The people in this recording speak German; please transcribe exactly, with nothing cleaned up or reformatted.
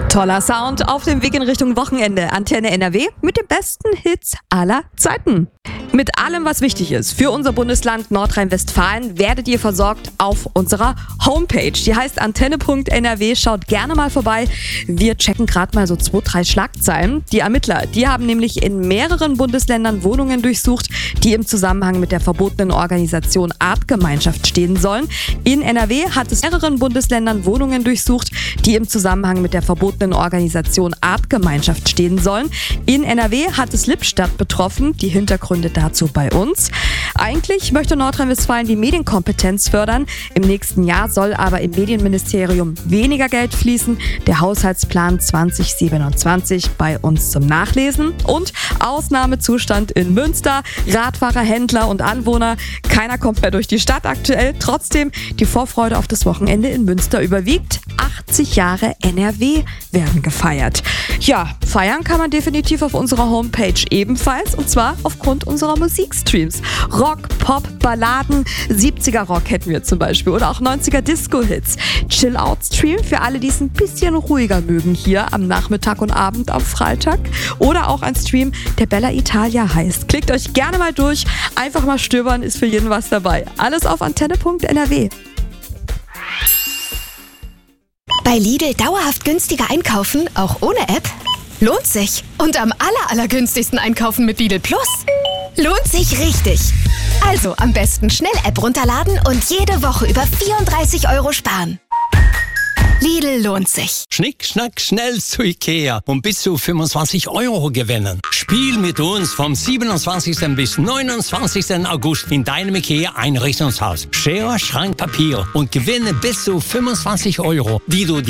Toller Sound auf dem Weg in Richtung Wochenende. Antenne N R W mit den besten Hits aller Zeiten. Mit allem, was wichtig ist für unser Bundesland Nordrhein-Westfalen, werdet ihr versorgt auf unserer Homepage. Die heißt antenne punkt n r w. Schaut gerne mal vorbei. Wir checken gerade mal so zwei, drei Schlagzeilen. Die Ermittler, die haben nämlich in mehreren Bundesländern Wohnungen durchsucht, die im Zusammenhang mit der verbotenen Organisation Artgemeinschaft stehen sollen. In N R W hat es in mehreren Bundesländern Wohnungen durchsucht, die im Zusammenhang mit der verbotenen Organisation Artgemeinschaft stehen sollen. In N R W hat es Lippstadt betroffen. Die Hintergründe dazu bei uns. Eigentlich möchte Nordrhein-Westfalen die Medienkompetenz fördern. Im nächsten Jahr soll aber im Medienministerium weniger Geld fließen. Der Haushaltsplan zwanzig siebenundzwanzig bei uns zum Nachlesen. Und Ausnahmezustand in Münster. Radfahrer, Händler und Anwohner. Keiner kommt mehr durch die Stadt aktuell. Trotzdem, die Vorfreude auf das Wochenende in Münster überwiegt. achtzig Jahre N R W werden gefeiert. Ja, feiern kann man definitiv auf unserer Homepage ebenfalls, und zwar aufgrund unserer Musikstreams. Rock, Pop, Balladen, siebziger Rock hätten wir zum Beispiel oder auch neunziger Disco-Hits. Chill-Out-Stream für alle, die es ein bisschen ruhiger mögen hier am Nachmittag und Abend am Freitag. Oder auch ein Stream, der Bella Italia heißt. Klickt euch gerne mal durch, einfach mal stöbern, ist für jeden was dabei. Alles auf antenne punkt n r w. Bei Lidl dauerhaft günstiger einkaufen, auch ohne App? Lohnt sich. Und am aller, allergünstigsten einkaufen mit Lidl Plus? Lohnt sich richtig. Also am besten schnell App runterladen und jede Woche über vierunddreißig Euro sparen. Lidl lohnt sich. Schnick, schnack, schnell zu Ikea und bis zu fünfundzwanzig Euro gewinnen. Spiel mit uns vom siebenundzwanzigsten bis neunundzwanzigsten August in deinem Ikea Einrichtungshaus. Schere, Schrank, Papier und gewinne bis zu fünfundzwanzig Euro, die du